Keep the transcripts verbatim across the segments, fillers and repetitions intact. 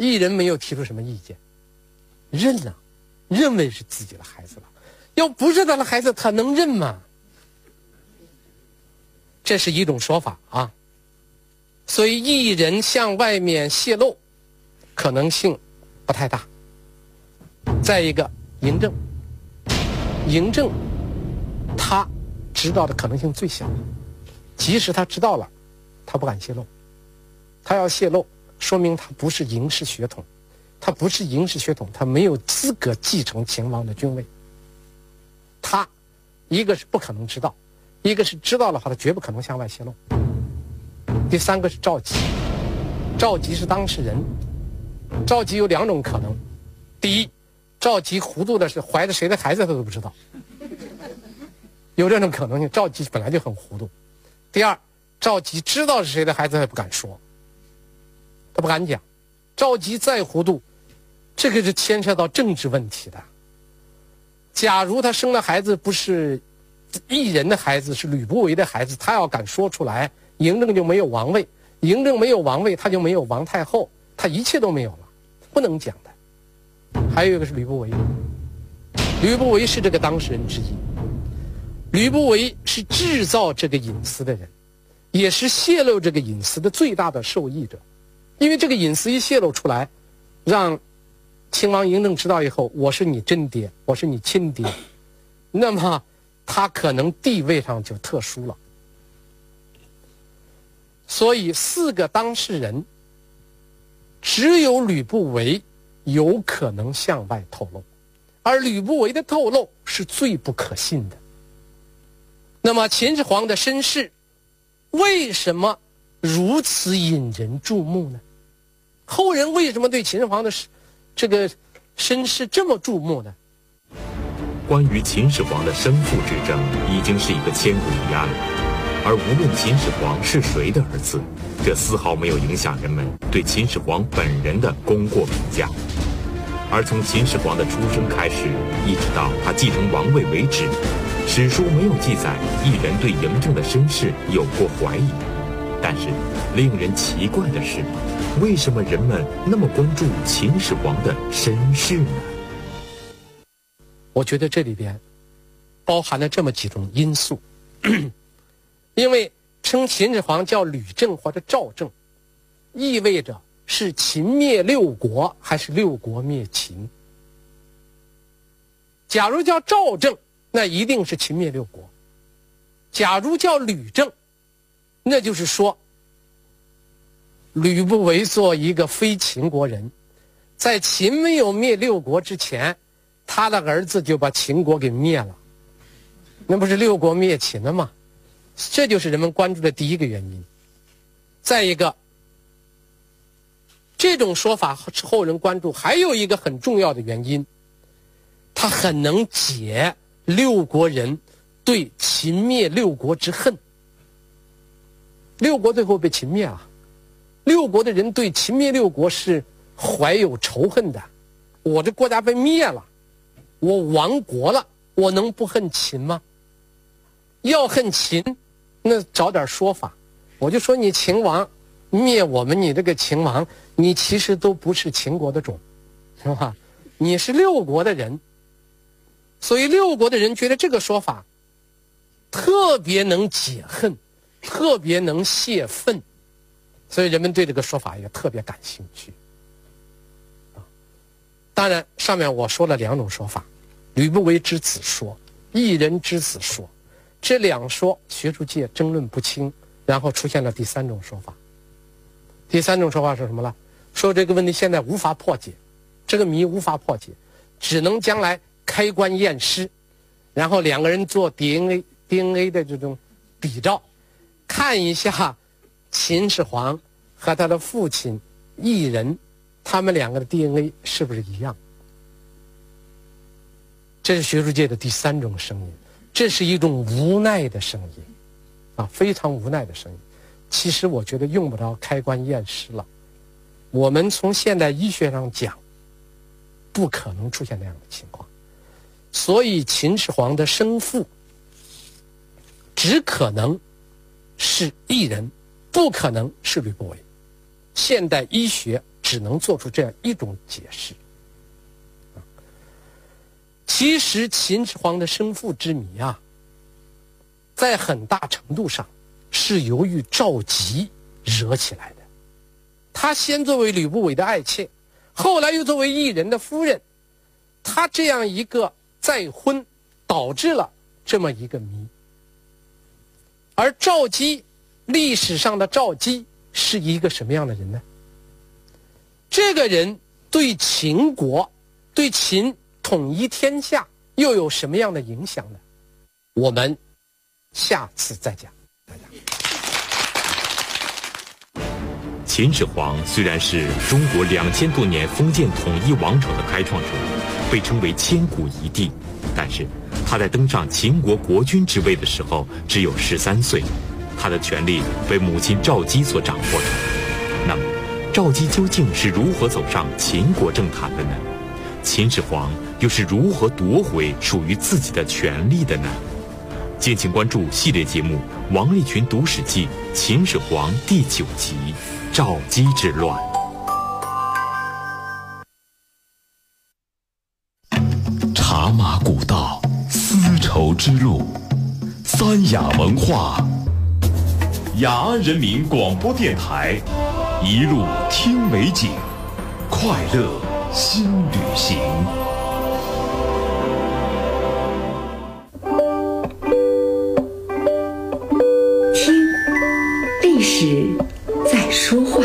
艺人没有提出什么意见，认了，认为是自己的孩子了。要不是他的孩子，他能认吗？这是一种说法啊。所以艺人向外面泄露可能性不太大。再一个，嬴政，嬴政他知道的可能性最小，即使他知道了，他不敢泄露。他要泄露，说明他不是嬴氏血统，他不是嬴氏血统，他没有资格继承秦王的君位。他一个是不可能知道，一个是知道的话，他绝不可能向外泄露。第三个是赵佶，赵佶是当事人，赵佶有两种可能：第一，赵佶糊涂的是怀着谁的孩子他都不知道，有这种可能性，赵佶本来就很糊涂；第二，赵佶知道是谁的孩子他也不敢说，他不敢讲。赵佶再糊涂，这个是牵涉到政治问题的。假如他生的孩子不是异人的孩子，是吕不韦的孩子，他要敢说出来，嬴政就没有王位，嬴政没有王位，他就没有王太后，他一切都没有了，不能讲的。还有一个是吕不韦，吕不韦是这个当事人之一，吕不韦是制造这个隐私的人，也是泄露这个隐私的最大的受益者。因为这个隐私一泄露出来，让秦王嬴政知道以后，我是你真爹，我是你亲爹，那么他可能地位上就特殊了。所以四个当事人，只有吕不韦有可能向外透露，而吕不韦的透露是最不可信的。那么秦始皇的身世为什么如此引人注目呢？后人为什么对秦始皇的这个身世这么注目呢？ 关于秦始皇的生父之争已经是一个千古疑案了，而无论秦始皇是谁的儿子，这丝毫没有影响人们对秦始皇本人的功过评价。而从秦始皇的出生开始，一直到他继承王位为止，史书没有记载一人对嬴政的身世有过怀疑。但是令人奇怪的是，为什么人们那么关注秦始皇的身世呢？ 我觉得这里边包含了这么几种因素。因为称秦始皇叫吕政或者赵政，意味着是秦灭六国还是六国灭秦。假如叫赵政，那一定是秦灭六国；假如叫吕政，那就是说吕不韦做一个非秦国人，在秦没有灭六国之前，他的儿子就把秦国给灭了，那不是六国灭秦了吗？这就是人们关注的第一个原因。再一个，这种说法后人关注还有一个很重要的原因，他很能解六国人对秦灭六国之恨。六国最后被秦灭了，六国的人对秦灭六国是怀有仇恨的。我这国家被灭了，我亡国了，我能不恨秦吗？要恨秦，那找点说法。我就说你秦王灭我们，你这个秦王，你其实都不是秦国的种，是吧？你是六国的人。所以六国的人觉得这个说法特别能解恨，特别能泄愤，所以人们对这个说法也特别感兴趣。当然上面我说了两种说法，吕不韦之子说，异人之子说，这两说学术界争论不清，然后出现了第三种说法。第三种说法是什么呢？说这个问题现在无法破解，这个谜无法破解，只能将来开棺验尸，然后两个人做 D N A D N A 的这种比照，看一下秦始皇和他的父亲异人他们两个的 D N A 是不是一样。这是学术界的第三种声音，这是一种无奈的声音啊，非常无奈的声音。其实我觉得用不着开棺验尸了，我们从现代医学上讲不可能出现那样的情况。所以秦始皇的生父只可能是异人，不可能是吕不韦。现代医学只能做出这样一种解释。其实秦始皇的生父之谜啊，在很大程度上是由于赵佶惹起来的。他先作为吕不韦的爱妾，后来又作为异人的夫人，他这样一个再婚，导致了这么一个谜。而赵姬，历史上的赵姬是一个什么样的人呢？这个人对秦国，对秦统一天下又有什么样的影响呢？我们下次再讲。 秦始皇虽然是中国两千多年封建统一王朝的开创者，被称为千古一帝，但是他在登上秦国国君之位的时候只有十三岁，他的权力被母亲赵姬所掌握着。那么赵姬究竟是如何走上秦国政坛的呢？秦始皇又是如何夺回属于自己的权利的呢？敬请关注系列节目《王立群读史记·秦始皇》第九集《赵姬之乱》。 茶马古道，丝绸之路，三雅文化，雅安人民广播电台，一路听美景，快乐新旅行。 听，历史在说话。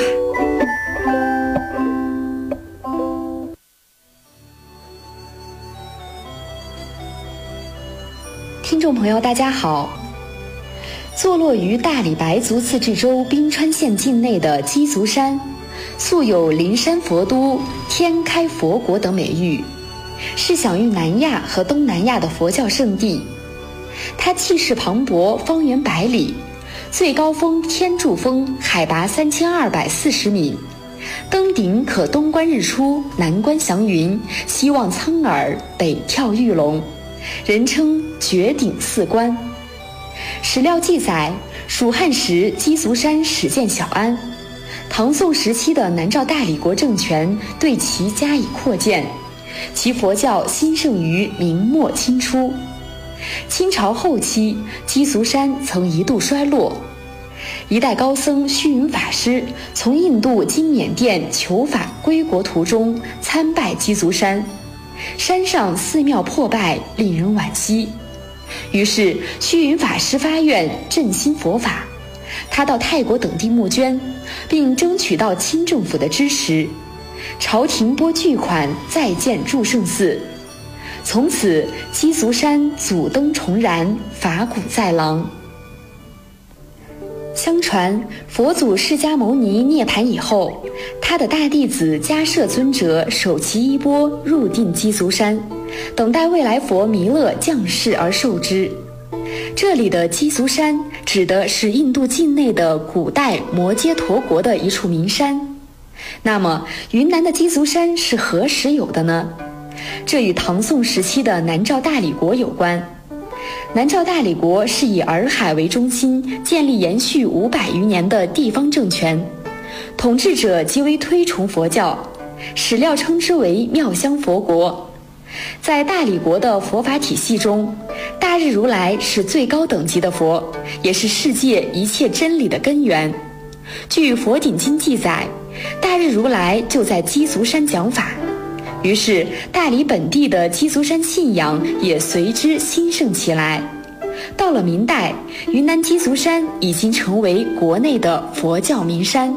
听众朋友大家好，坐落于大理白族自治州宾川县境内的鸡足山，素有灵山佛都、天开佛国等美誉，是享誉南亚和东南亚的佛教圣地。它气势磅礴，方圆百里，最高峰天柱峰海拔三千二百四十米，登顶可东观日出，南观祥云，西望苍耳，北眺玉龙，人称绝顶四观。史料记载，蜀汉时鸡足山始建小安，唐宋时期的南诏大理国政权对其加以扩建，其佛教兴盛于明末清初。清朝后期，鸡足山曾一度衰落，一代高僧虚云法师从印度经缅甸求法归国途中参拜鸡足山，山上寺庙破败，令人惋惜。于是虚云法师发愿振兴佛法，他到泰国等地募捐，并争取到清政府的支持，朝廷拨巨款再建祝圣寺。从此鸡足山祖灯重燃，法鼓在廊。相传佛祖释迦牟尼涅槃以后，他的大弟子迦摄尊者手持衣钵入定鸡足山，等待未来佛弥勒降世而受之。这里的鸡足山指的是印度境内的古代摩揭陀国的一处名山。那么云南的鸡足山是何时有的呢？这与唐宋时期的南诏大理国有关。南诏大理国是以洱海为中心建立延续五百余年的地方政权，统治者极为推崇佛教，史料称之为妙香佛国。在大理国的佛法体系中，大日如来是最高等级的佛，也是世界一切真理的根源。据《佛顶经》记载，大日如来就在鸡足山讲法，于是大理本地的鸡足山信仰也随之兴盛起来。到了明代，云南鸡足山已经成为国内的佛教名山。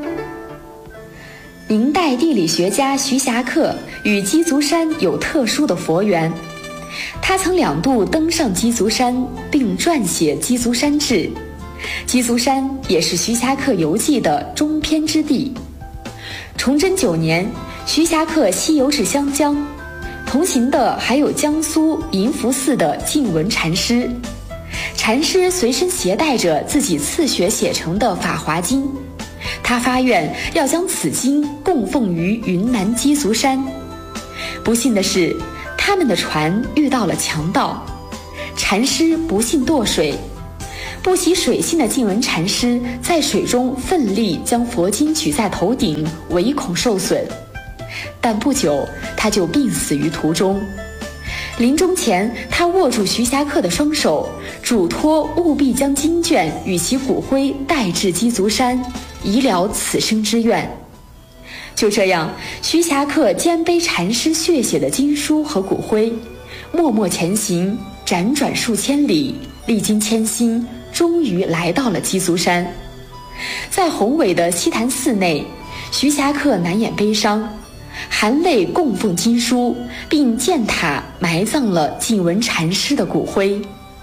明代地理学家徐霞客与鸡足山有特殊的佛缘，他曾两度登上鸡足山，并撰写《鸡足山志》。鸡足山也是徐霞客游记的中篇之地。崇祯九年，徐霞客西游至湘江，同行的还有江苏银福寺的净文禅师。禅师随身携带着自己自学写成的《法华经》，他发愿要将此经供奉于云南鸡足山。不幸的是，他们的船遇到了强盗，禅师不幸堕水。 不习水性的净文禅师在水中奋力将佛经举在头顶，唯恐受损。但不久，他就病死于途中。临终前，他握住徐霞客的双手，嘱托务必将经卷与其骨灰带至鸡足山，以了此生之愿。就这样，徐霞客肩背禅师血写的经书和骨灰，默默前行，辗转数千里，历经千辛，终于来到了鸡足山。在宏伟的西坛寺内，徐霞客难掩悲伤，含泪供奉经书，并建塔埋葬了净文禅师的骨灰。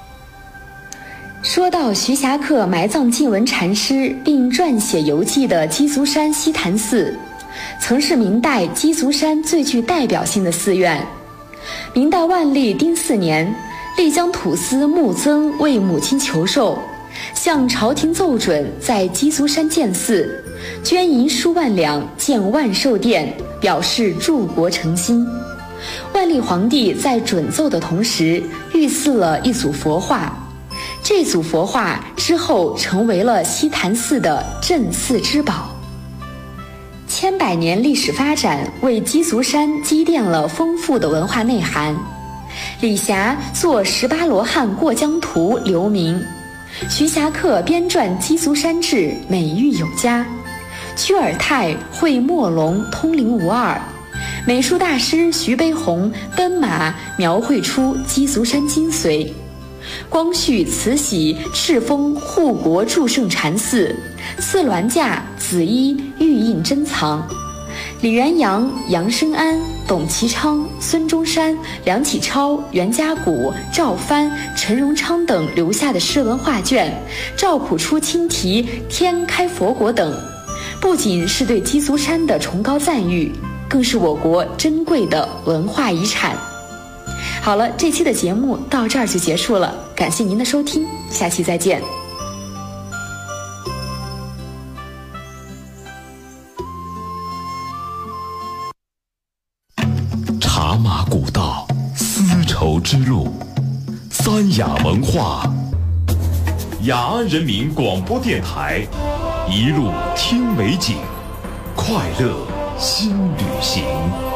说到徐霞客埋葬净文禅师并撰写游记的鸡足山西坛寺，曾是明代鸡足山最具代表性的寺院。明代万历丁巳年，丽江土司穆曾为母亲求寿，向朝廷奏准在鸡足山建寺，捐银数万两建万寿殿，表示助国诚心。万历皇帝在准奏的同时，御赐了一组佛画，这组佛画之后成为了西坛寺的镇寺之宝。千百年历史发展为鸡足山积淀了丰富的文化内涵。李霞作《十八罗汉过江图》留名，徐霞客编撰《鸡足山志》美誉有加，屈尔泰绘墨龙通灵无二，美术大师徐悲鸿奔马描绘出鸡足山精髓。光绪慈禧敕封护国祝圣禅寺，四銮驾紫衣玉印珍藏。李元阳、杨生安、董其昌、孙中山、梁启超、袁家谷、赵藩、陈荣昌等留下的诗文画卷，赵朴初亲题天开佛国等，不仅是对鸡足山的崇高赞誉，更是我国珍贵的文化遗产。好了，这期的节目到这儿就结束了，感谢您的收听，下期再见。 茶马古道，丝绸之路，三雅文化，雅安人民广播电台，一路听美景，快乐新旅行。